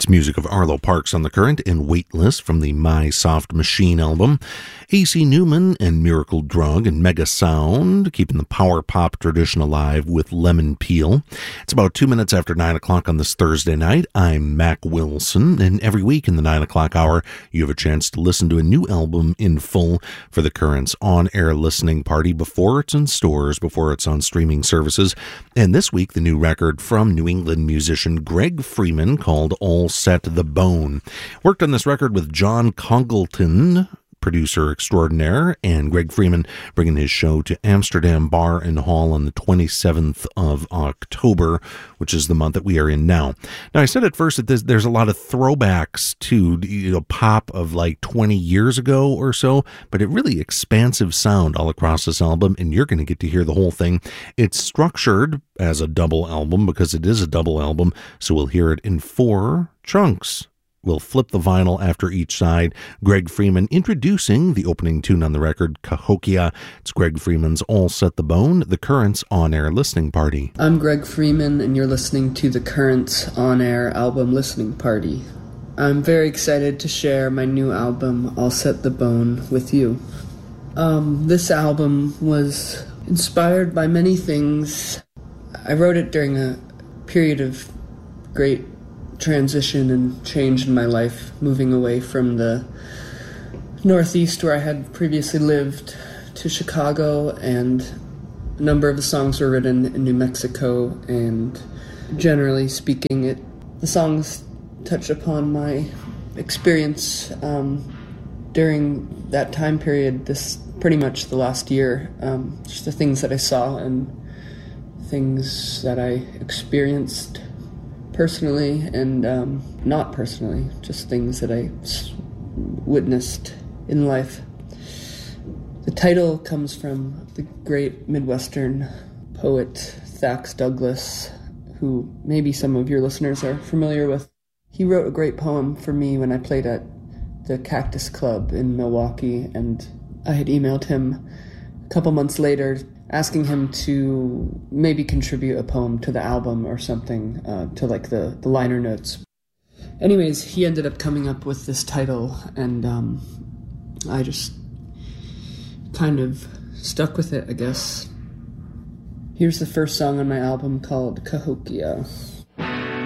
It's music of Arlo Parks on the Current and Weightless from the My Soft Machine album. A.C. Newman and Miracle Drug and Mega Sound, keeping the power pop tradition alive with Lemon Peel. It's about 2 minutes after 9 o'clock on this Thursday night. I'm Mac Wilson, and every week in the 9 o'clock hour, you have a chance to listen to a new album in full for the Current's on-air listening party before it's in stores, before it's on streaming services. And this week, the new record from New England musician Greg Freeman called All Set the Bone. Worked on this record with John Congleton, producer extraordinaire, and Greg Freeman bringing his show to Amsterdam Bar and Hall on the 27th of October, which is the month that we are in now. Now, I said at first that there's a lot of throwbacks to pop of like 20 years ago or so, but a really expansive sound all across this album, and you're going to get to hear the whole thing. It's structured as a double album because it is a double album, so we'll hear it in 4 chunks. We'll flip the vinyl after each side. Greg Freeman introducing the opening tune on the record, Cahokia. It's Greg Freeman's All Set the Bone, the Current's on-air listening party. I'm Greg Freeman, and you're listening to the Current's on-air album listening party. I'm very excited to share my new album, All Set the Bone, with you. This album was inspired by many things. I wrote it during a period of great transition and change in my life, moving away from the Northeast where I had previously lived to Chicago, and a number of the songs were written in New Mexico, and generally speaking, the songs touch upon my experience during that time period, this pretty much the last year, just the things that I saw and things that I experienced personally and not personally, just things that I witnessed in life. The title comes from the great Midwestern poet Thax Douglas, who maybe some of your listeners are familiar with. He wrote a great poem for me when I played at the Cactus Club in Milwaukee, and I had emailed him a couple months later asking him to maybe contribute a poem to the album or something, to like the liner notes. Anyways, he ended up coming up with this title, and I just kind of stuck with it, I guess. Here's the first song on my album called Cahokia.